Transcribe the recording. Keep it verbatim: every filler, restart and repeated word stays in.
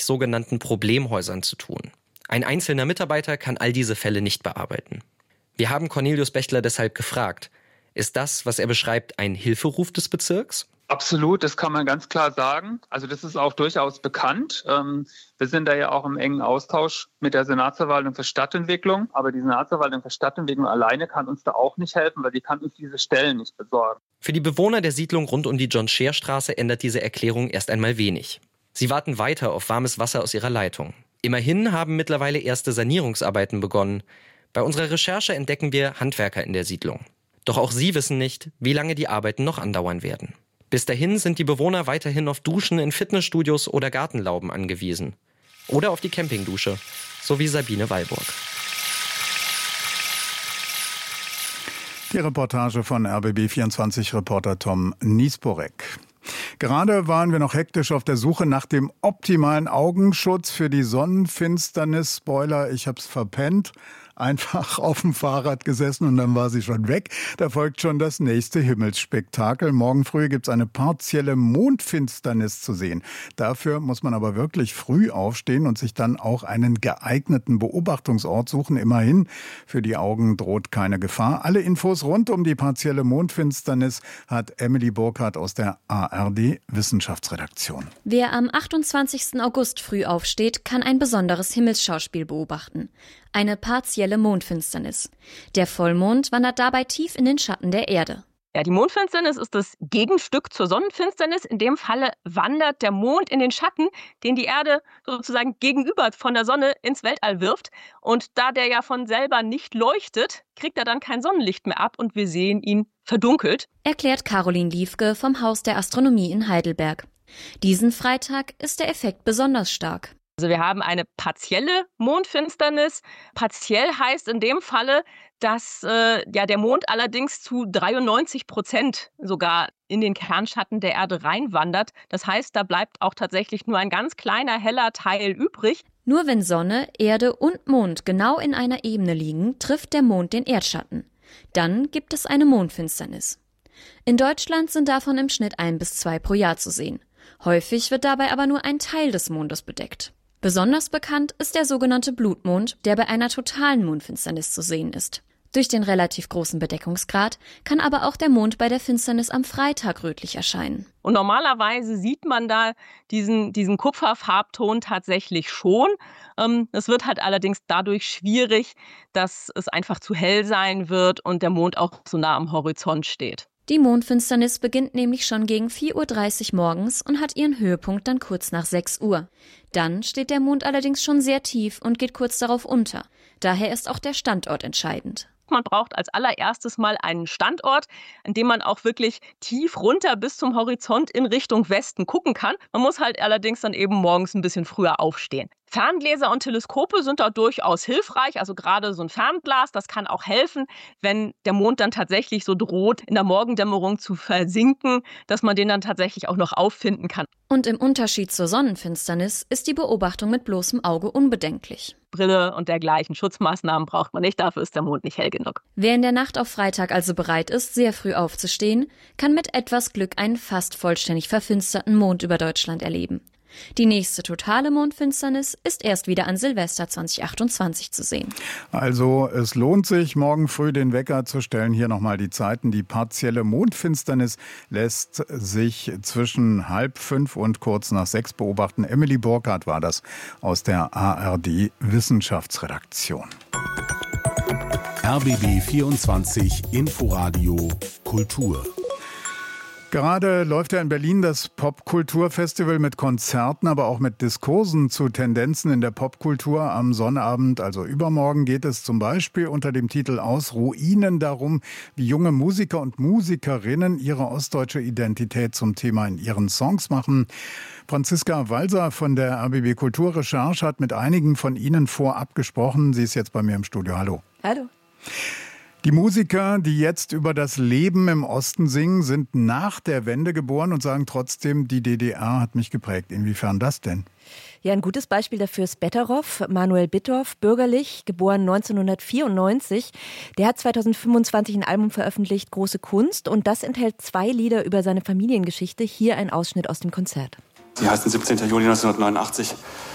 sogenannten Problemhäusern zu tun. Ein einzelner Mitarbeiter kann all diese Fälle nicht bearbeiten. Wir haben Cornelius Bächler deshalb gefragt, ist das, was er beschreibt, ein Hilferuf des Bezirks? Absolut, das kann man ganz klar sagen. Also das ist auch durchaus bekannt. Wir sind da ja auch im engen Austausch mit der Senatsverwaltung für Stadtentwicklung. Aber die Senatsverwaltung für Stadtentwicklung alleine kann uns da auch nicht helfen, weil die kann uns diese Stellen nicht besorgen. Für die Bewohner der Siedlung rund um die John-Scheer-Straße ändert diese Erklärung erst einmal wenig. Sie warten weiter auf warmes Wasser aus ihrer Leitung. Immerhin haben mittlerweile erste Sanierungsarbeiten begonnen. Bei unserer Recherche entdecken wir Handwerker in der Siedlung. Doch auch sie wissen nicht, wie lange die Arbeiten noch andauern werden. Bis dahin sind die Bewohner weiterhin auf Duschen in Fitnessstudios oder Gartenlauben angewiesen. Oder auf die Campingdusche, so wie Sabine Wallburg. Die Reportage von R B B vierundzwanzig-Reporter Tom Niesporek. Gerade waren wir noch hektisch auf der Suche nach dem optimalen Augenschutz für die Sonnenfinsternis. Spoiler, ich hab's verpennt. Einfach auf dem Fahrrad gesessen und dann war sie schon weg. Da folgt schon das nächste Himmelsspektakel. Morgen früh gibt's eine partielle Mondfinsternis zu sehen. Dafür muss man aber wirklich früh aufstehen und sich dann auch einen geeigneten Beobachtungsort suchen. Immerhin, für die Augen droht keine Gefahr. Alle Infos rund um die partielle Mondfinsternis hat Emily Burkhardt aus der A R D Wissenschaftsredaktion. Wer am achtundzwanzigsten August früh aufsteht, kann ein besonderes Himmelsschauspiel beobachten. Eine partielle Mondfinsternis. Der Vollmond wandert dabei tief in den Schatten der Erde. Ja, die Mondfinsternis ist das Gegenstück zur Sonnenfinsternis. In dem Falle wandert der Mond in den Schatten, den die Erde sozusagen gegenüber von der Sonne ins Weltall wirft. Und da der ja von selber nicht leuchtet, kriegt er dann kein Sonnenlicht mehr ab und wir sehen ihn verdunkelt. Erklärt Caroline Liefke vom Haus der Astronomie in Heidelberg. Diesen Freitag ist der Effekt besonders stark. Also wir haben eine partielle Mondfinsternis. Partiell heißt in dem Falle, dass äh, ja, der Mond allerdings zu dreiundneunzig Prozent sogar in den Kernschatten der Erde reinwandert. Das heißt, da bleibt auch tatsächlich nur ein ganz kleiner heller Teil übrig. Nur wenn Sonne, Erde und Mond genau in einer Ebene liegen, trifft der Mond den Erdschatten. Dann gibt es eine Mondfinsternis. In Deutschland sind davon im Schnitt ein bis zwei pro Jahr zu sehen. Häufig wird dabei aber nur ein Teil des Mondes bedeckt. Besonders bekannt ist der sogenannte Blutmond, der bei einer totalen Mondfinsternis zu sehen ist. Durch den relativ großen Bedeckungsgrad kann aber auch der Mond bei der Finsternis am Freitag rötlich erscheinen. Und normalerweise sieht man da diesen, diesen Kupferfarbton tatsächlich schon. Ähm, es wird halt allerdings dadurch schwierig, dass es einfach zu hell sein wird und der Mond auch so nah am Horizont steht. Die Mondfinsternis beginnt nämlich schon gegen vier Uhr dreißig morgens und hat ihren Höhepunkt dann kurz nach sechs Uhr. Dann steht der Mond allerdings schon sehr tief und geht kurz darauf unter. Daher ist auch der Standort entscheidend. Man braucht als allererstes mal einen Standort, an dem man auch wirklich tief runter bis zum Horizont in Richtung Westen gucken kann. Man muss halt allerdings dann eben morgens ein bisschen früher aufstehen. Ferngläser und Teleskope sind da durchaus hilfreich, also gerade so ein Fernglas, das kann auch helfen, wenn der Mond dann tatsächlich so droht, in der Morgendämmerung zu versinken, dass man den dann tatsächlich auch noch auffinden kann. Und im Unterschied zur Sonnenfinsternis ist die Beobachtung mit bloßem Auge unbedenklich. Brille und dergleichen Schutzmaßnahmen braucht man nicht, dafür ist der Mond nicht hell genug. Wer in der Nacht auf Freitag also bereit ist, sehr früh aufzustehen, kann mit etwas Glück einen fast vollständig verfinsterten Mond über Deutschland erleben. Die nächste totale Mondfinsternis ist erst wieder an Silvester zwanzig achtundzwanzig zu sehen. Also es lohnt sich, morgen früh den Wecker zu stellen. Hier nochmal die Zeiten. Die partielle Mondfinsternis lässt sich zwischen halb fünf und kurz nach sechs beobachten. Emily Burkhardt war das aus der A R D Wissenschaftsredaktion. R B B vierundzwanzig Inforadio Kultur. Gerade läuft ja in Berlin das Popkulturfestival mit Konzerten, aber auch mit Diskursen zu Tendenzen in der Popkultur. Am Sonnabend, also übermorgen, geht es zum Beispiel unter dem Titel Aus Ruinen darum, wie junge Musiker und Musikerinnen ihre ostdeutsche Identität zum Thema in ihren Songs machen. Franziska Walser von der R B B Kulturrecherche hat mit einigen von Ihnen vorab gesprochen. Sie ist jetzt bei mir im Studio. Hallo. Hallo. Die Musiker, die jetzt über das Leben im Osten singen, sind nach der Wende geboren und sagen trotzdem, die D D R hat mich geprägt. Inwiefern das denn? Ja, ein gutes Beispiel dafür ist Betteroff, Manuel Bittorf, bürgerlich, geboren neunzehnhundertvierundneunzig. Der hat zweitausendfünfundzwanzig ein Album veröffentlicht, Große Kunst, und das enthält zwei Lieder über seine Familiengeschichte. Hier ein Ausschnitt aus dem Konzert. Sie heißen siebzehnten Juli neunzehnhundertneunundachtzig.